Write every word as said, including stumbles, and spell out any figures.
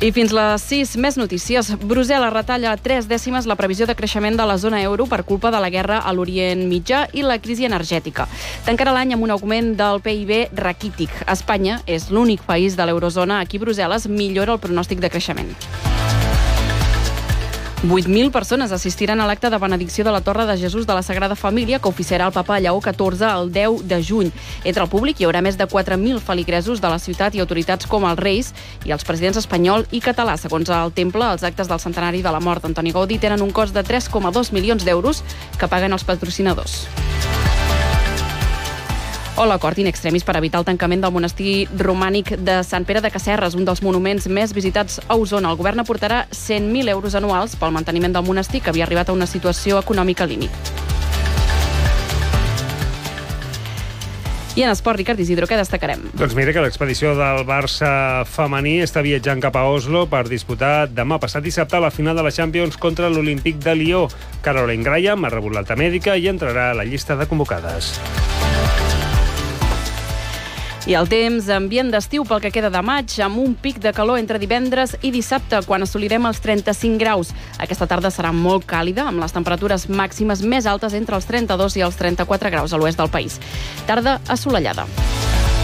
I fins les sis, més notícies. Brussel·les retalla tres dècimes la previsió de creixement de la zona euro per culpa de la guerra a l'Orient Mitjà i la crisi energètica. Tancarà l'any amb un augment del P I B raquític. Espanya és l'únic país de l'eurozona a qui Brussel·les millora el pronòstic de creixement. vuit mil persones assistiran a l'acte de benedicció de la Torre de Jesús de la Sagrada Família que oficiarà el papa Lleó catorze el deu de juny. Entre el públic hi haurà més de quatre mil feligresos de la ciutat i autoritats com els reis i els presidents espanyol i català. Segons el temple, els actes del centenari de la mort d'Antoni Gaudí tenen un cost de tres coma dos milions d'euros que paguen els patrocinadors. O l'acord in extremis per evitar el tancament del monestir romànic de Sant Pere de Casserres, un dels monuments més visitats a Osona. El govern aportarà cent mil euros anuals pel manteniment del monestir, que havia arribat a una situació econòmica límit. I en esport, Ricard Isidro, què destacarem? Doncs mira que l'expedició del Barça femení està viatjant cap a Oslo per disputar demà passat dissabte la final de la Champions contra l'Olímpic de Lió. Caroline Graham ha rebut l'alta mèdica i entrarà a la llista de convocades. I el temps, ambient d'estiu pel que queda de maig, amb un pic de calor entre divendres i dissabte, quan assolirem els trenta-cinc graus. Aquesta tarda serà molt càlida, amb les temperatures màximes més altes entre els trenta-dos i els trenta-quatre graus a l'oest del país. Tarda assolellada.